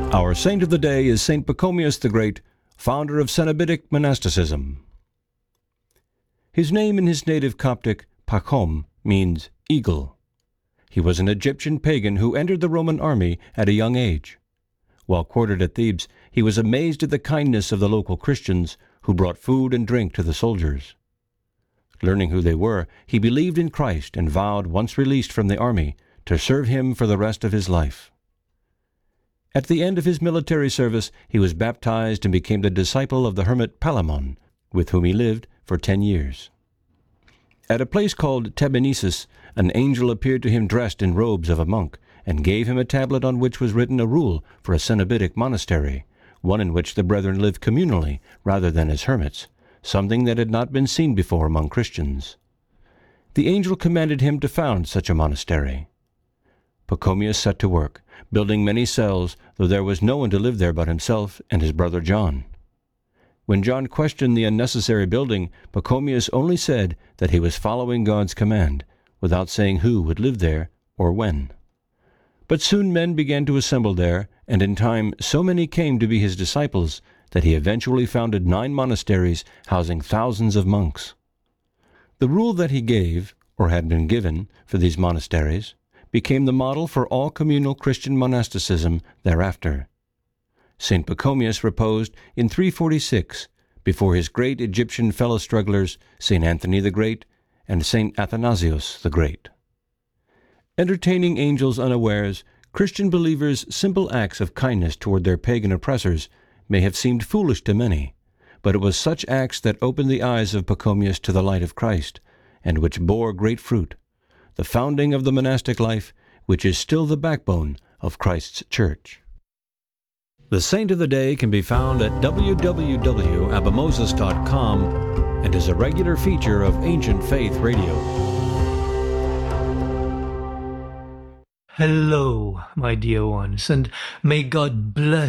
Our saint of the day is Saint Pachomius the Great, founder of Cenobitic monasticism. His name in his native Coptic, Pachom, means eagle. He was an Egyptian pagan who entered the Roman army at a young age. While quartered at Thebes, he was amazed at the kindness of the local Christians, who brought food and drink to the soldiers. Learning who they were, he believed in Christ and vowed, once released from the army, to serve him for the rest of his life. At the end of his military service, he was baptized and became the disciple of the hermit Palamon, with whom he lived for 10 years. At a place called Tabenesis, an angel appeared to him dressed in robes of a monk, and gave him a tablet on which was written a rule for a Cenobitic monastery, one in which the brethren lived communally rather than as hermits, something that had not been seen before among Christians. The angel commanded him to found such a monastery. Pachomius set to work, building many cells, though there was no one to live there but himself and his brother John. When John questioned the unnecessary building, Pachomius only said that he was following God's command, without saying who would live there or when. But soon men began to assemble there, and in time so many came to be his disciples that he eventually founded 9 monasteries housing thousands of monks. The rule that he gave, or had been given, for these monasteries became the model for all communal Christian monasticism thereafter. St. Pachomius reposed in 346 before his great Egyptian fellow strugglers, St. Anthony the Great and St. Athanasius the Great. Entertaining angels unawares, Christian believers' simple acts of kindness toward their pagan oppressors may have seemed foolish to many, but it was such acts that opened the eyes of Pachomius to the light of Christ, and which bore great fruit, the founding of the monastic life, which is still the backbone of Christ's Church. The Saint of the Day can be found at www.abimoses.com and is a regular feature of Ancient Faith Radio. Hello, my dear ones, and may God bless